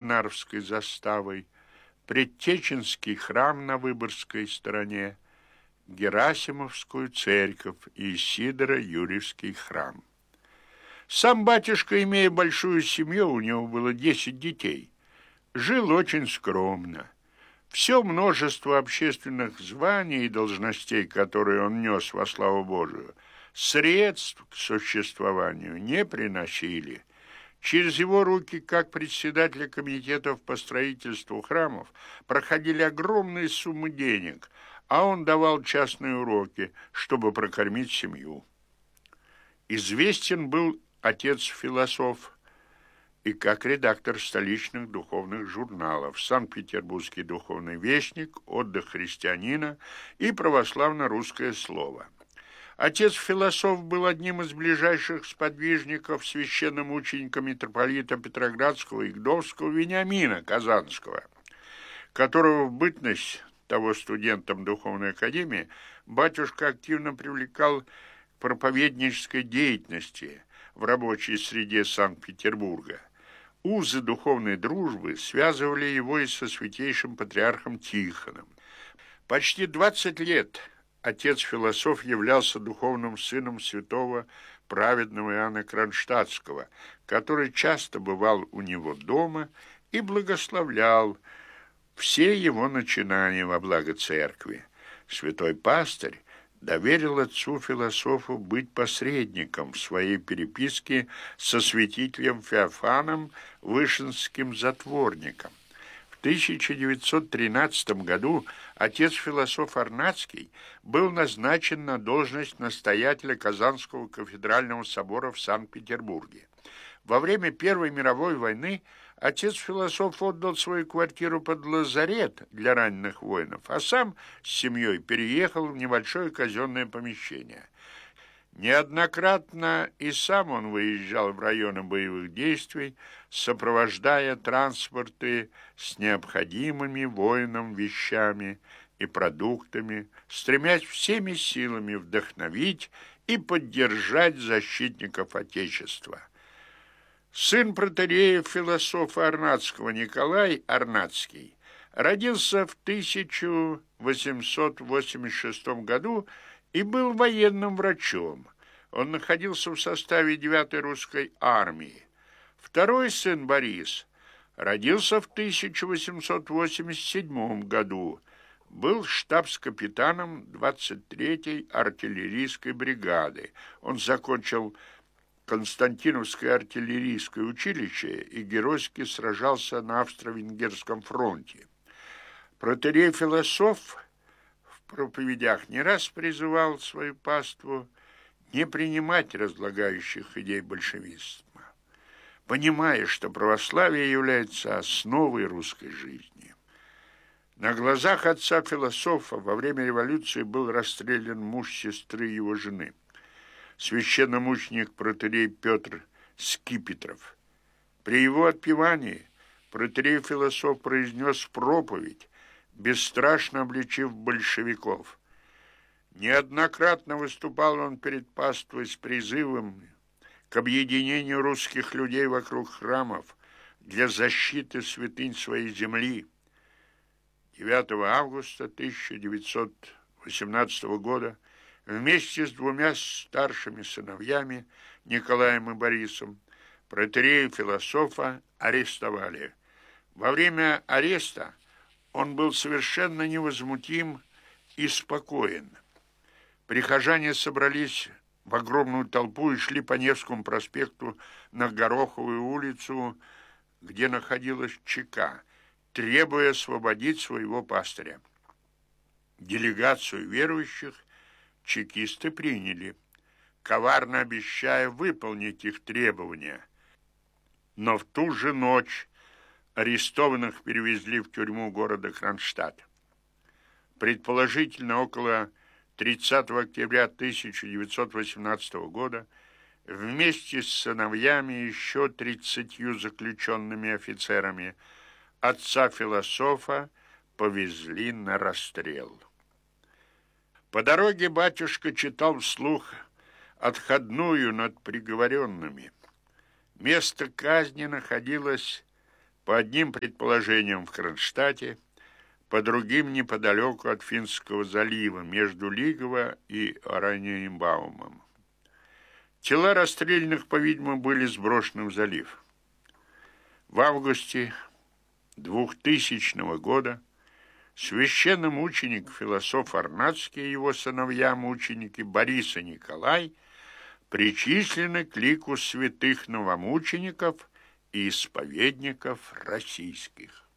Нарвской заставой, Предтеченский храм на Выборгской стороне, Герасимовскую церковь и Сидоро-Юрьевский храм. Сам батюшка, имея большую семью, у него было 10 детей, жил очень скромно. Все множество общественных званий и должностей, которые он нес во славу Божию, средств к существованию не приносили. Через его руки, как председателя комитетов по строительству храмов, проходили огромные суммы денег, а он давал частные уроки, чтобы прокормить семью. Известен был отец-философ и как редактор столичных духовных журналов «Санкт-Петербургский духовный вестник», «Отдых христианина» и «Православно-русское слово». Отец-философ был одним из ближайших сподвижников священномученика митрополита Петроградского и Гдовского Вениамина Казанского, которого в бытность того студентом Духовной академии батюшка активно привлекал к проповеднической деятельности в рабочей среде Санкт-Петербурга. Узы духовной дружбы связывали его и со святейшим патриархом Тихоном. Почти 20 лет отец-философ являлся духовным сыном святого праведного Иоанна Кронштадтского, который часто бывал у него дома и благословлял все его начинания во благо церкви. Святой пастырь доверил отцу-философу быть посредником в своей переписке со святителем Феофаном Вышинским затворником. В 1913 году отец-философ Арнацкий был назначен на должность настоятеля Казанского кафедрального собора в Санкт-Петербурге. Во время Первой мировой войны отец-философ отдал свою квартиру под лазарет для раненых воинов, а сам с семьей переехал в небольшое казенное помещение. Неоднократно и сам он выезжал в районы боевых действий, сопровождая транспорты с необходимыми воинам вещами и продуктами, стремясь всеми силами вдохновить и поддержать защитников Отечества. Сын протоиерея философа Арнацкого Николай Арнацкий родился в 1886 году и был военным врачом. Он находился в составе 9-й русской армии. Второй сын Борис родился в 1887 году, был штабс-капитаном 23-й артиллерийской бригады. Он закончил Константиновское артиллерийское училище и геройски сражался на Австро-Венгерском фронте. Протоиерей-философ в проповедях не раз призывал свою паству не принимать разлагающих идей большевизма, понимая, что православие является основой русской жизни. На глазах отца-философа во время революции был расстрелян муж сестры его жены, священномученик протоиерей Петр Скипетров. При его отпевании протоиерей-философ произнес проповедь, бесстрашно обличив большевиков. Неоднократно выступал он перед паствой с призывом к объединению русских людей вокруг храмов для защиты святынь своей земли. 9 августа 1918 года вместе с двумя старшими сыновьями, Николаем и Борисом, протоиерея-философа арестовали. Во время ареста он был совершенно невозмутим и спокоен. Прихожане собрались в огромную толпу и шли по Невскому проспекту на Гороховую улицу, где находилась ЧК, требуя освободить своего пастыря. Делегацию верующих чекисты приняли, коварно обещая выполнить их требования. Но в ту же ночь арестованных перевезли в тюрьму города Кронштадт. Предположительно, около 30 октября 1918 года вместе с сыновьями и еще 30 заключенными офицерами отца-философа повезли на расстрел. По дороге батюшка читал вслух отходную над приговоренными. Место казни находилось по одним предположениям в Кронштадте, по другим неподалеку от Финского залива, между Лигово и Ораниенбаумом. Тела расстрелянных, по-видимому, были сброшены в залив. В августе 2000 года священномученик философ Арнацкий и его сыновья-мученики Борис и Николай причислены к лику святых новомучеников и исповедников российских.